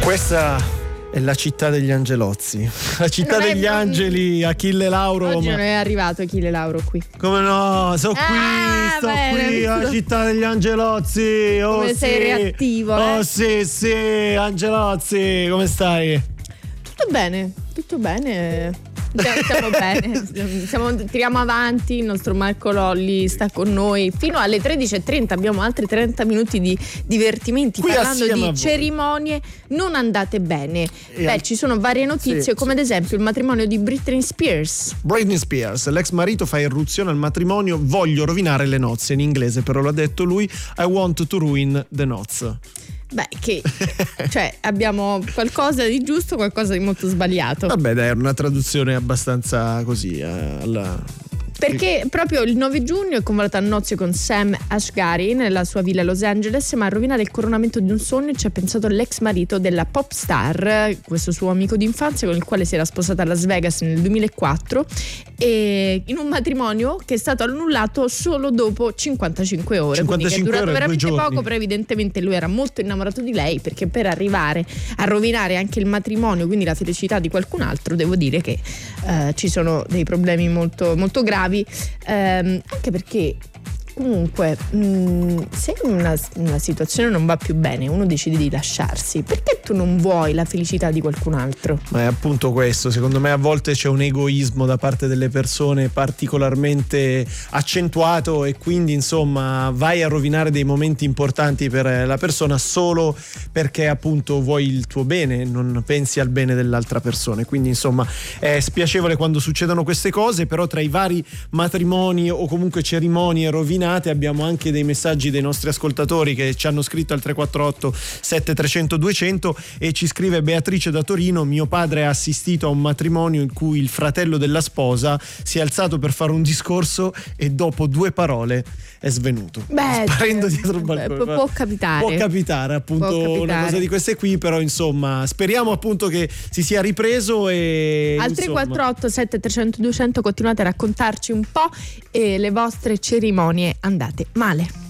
Questa è la città degli angelozzi, la città degli angeli. Achille Lauro. Oggi non è arrivato Achille Lauro qui. Come no? Sto qui, la città degli angelozzi. Oh, come sì. Sei reattivo. Oh sì, Angelozzi, come stai? Tutto bene. Stiamo bene, tiriamo avanti. Il nostro Marco Lolli sta con noi fino alle 13:30. Abbiamo altri 30 minuti di divertimenti qui parlando di cerimonie non andate bene. Ci sono varie notizie, come ad esempio il matrimonio di Britney Spears. L'ex marito fa irruzione al matrimonio, voglio rovinare le nozze. In inglese però l'ha detto lui, I want to ruin the knots. Cioè abbiamo qualcosa di giusto, qualcosa di molto sbagliato. Vabbè, dai, è una traduzione abbastanza così perché proprio il 9 giugno è convocato a nozze con Sam Asghari nella sua villa a Los Angeles, ma a rovinare il coronamento di un sogno ci ha pensato l'ex marito della pop star, questo suo amico d'infanzia con il quale si era sposata a Las Vegas nel 2004, e in un matrimonio che è stato annullato solo dopo 55 ore, quindi che è durato veramente poco, però evidentemente lui era molto innamorato di lei, perché per arrivare a rovinare anche il matrimonio, quindi la felicità di qualcun altro, devo dire che ci sono dei problemi molto, molto gravi. Anche perché comunque se una situazione non va più bene, uno decide di lasciarsi, perché tu non vuoi la felicità di qualcun altro? Ma è appunto questo, secondo me a volte c'è un egoismo da parte delle persone particolarmente accentuato, e quindi insomma vai a rovinare dei momenti importanti per la persona solo perché appunto vuoi il tuo bene, non pensi al bene dell'altra persona. Quindi insomma è spiacevole quando succedono queste cose, però tra i vari matrimoni o comunque cerimonie rovinate abbiamo anche dei messaggi dei nostri ascoltatori che ci hanno scritto al 348 7300 200, e ci scrive Beatrice da Torino: mio padre ha assistito a un matrimonio in cui il fratello della sposa si è alzato per fare un discorso e dopo 2 parole è svenuto, sparendo dietro il balcone. Può capitare appunto una cosa di queste qui, però insomma speriamo appunto che si sia ripreso. E al 348 7300 200 continuate a raccontarci un po' le vostre cerimonie andate male.